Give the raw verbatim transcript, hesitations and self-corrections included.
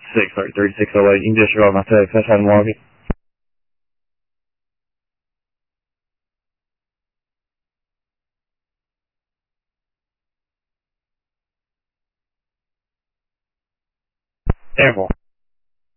six, sorry, thirty-six oh eight. You can disregard my text. That's how to mark it. Airborne.